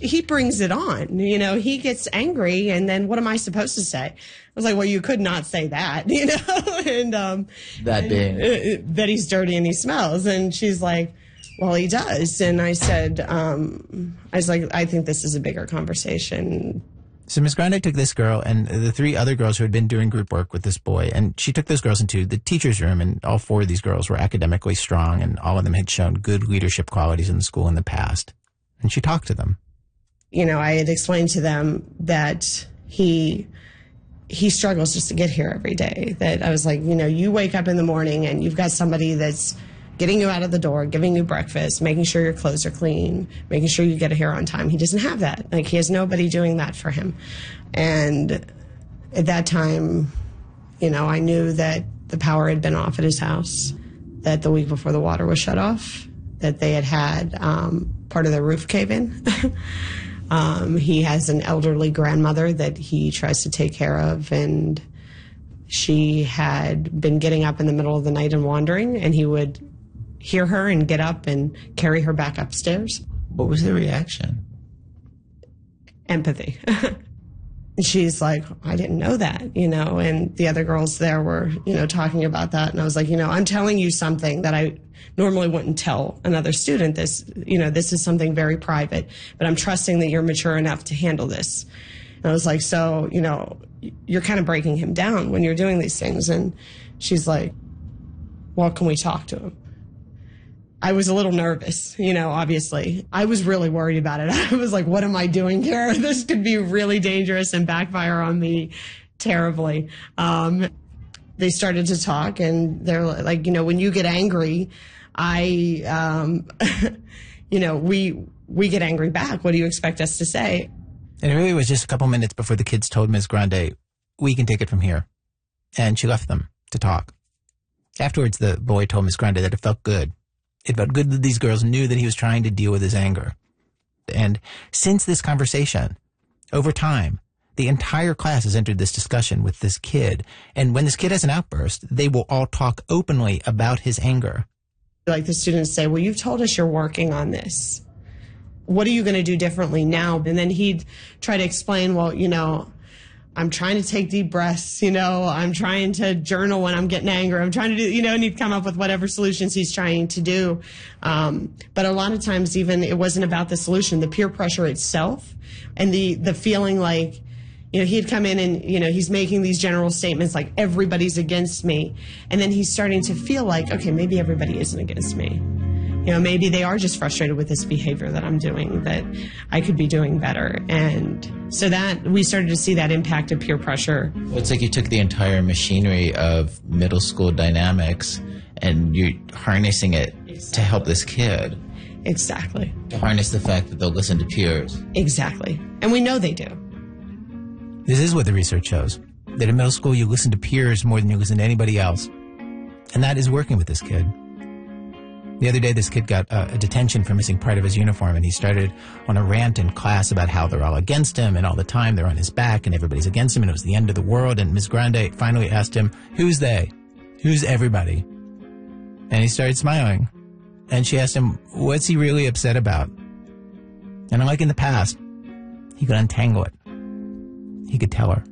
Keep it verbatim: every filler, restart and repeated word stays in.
he brings it on. You know, he gets angry, and then what am I supposed to say? I was like, well, you could not say that, you know, and um, that being uh, that he's dirty and he smells. And she's like, well, he does. And I said, um, I was like, I think this is a bigger conversation. So Miz Grande took this girl and the three other girls who had been doing group work with this boy, and she took those girls into the teacher's room, and all four of these girls were academically strong, and all of them had shown good leadership qualities in the school in the past. And she talked to them. You know, I had explained to them that he he struggles just to get here every day. That I was like, you know, you wake up in the morning and you've got somebody that's getting you out of the door, giving you breakfast, making sure your clothes are clean, making sure you get here on time. He doesn't have that. Like, he has nobody doing that for him. And at that time, you know, I knew that the power had been off at his house, that the week before the water was shut off, that they had had um, part of their roof cave in. um, he has an elderly grandmother that he tries to take care of, and she had been getting up in the middle of the night and wandering, and he would hear her and get up and carry her back upstairs. What was the reaction? Empathy. And she's like, I didn't know that, you know, and the other girls there were, you know, talking about that. And I was like, you know, I'm telling you something that I normally wouldn't tell another student. This, you know, this is something very private, but I'm trusting that you're mature enough to handle this. And I was like, so, you know, you're kind of breaking him down when you're doing these things. And she's like, well, can we talk to him? I was a little nervous, you know, obviously. I was really worried about it. I was like, what am I doing here? This could be really dangerous and backfire on me terribly. Um, they started to talk, and they're like, you know, when you get angry, I, um, you know, we we get angry back. What do you expect us to say? And it really was just a couple minutes before the kids told Miz Grande, we can take it from here. And she left them to talk. Afterwards, the boy told Miz Grande that it felt good. It felt good that these girls knew that he was trying to deal with his anger. And since this conversation, over time, the entire class has entered this discussion with this kid. And when this kid has an outburst, they will all talk openly about his anger. Like, the students say, well, you've told us you're working on this. What are you going to do differently now? And then he'd try to explain, well, you know, I'm trying to take deep breaths, you know, I'm trying to journal when I'm getting angry. I'm trying to do, you know, and he'd come up with whatever solutions he's trying to do. Um, but a lot of times, even, it wasn't about the solution, the peer pressure itself, and the, the feeling like, you know, he'd come in and, you know, he's making these general statements like, everybody's against me. And then he's starting to feel like, okay, maybe everybody isn't against me. You know, maybe they are just frustrated with this behavior that I'm doing, that I could be doing better. And so that, we started to see that impact of peer pressure. Well, it's like you took the entire machinery of middle school dynamics and you're harnessing it exactly. to help this kid. Exactly. To harness the fact that they'll listen to peers. Exactly. And we know they do. This is what the research shows, that in middle school you listen to peers more than you listen to anybody else. And that is working with this kid. The other day, this kid got uh, a detention for missing part of his uniform, and he started on a rant in class about how they're all against him, and all the time they're on his back, and everybody's against him, and it was the end of the world. And Miz Grande finally asked him, who's they? Who's everybody? And he started smiling. And she asked him, what's he really upset about? And unlike in the past, he could untangle it. He could tell her.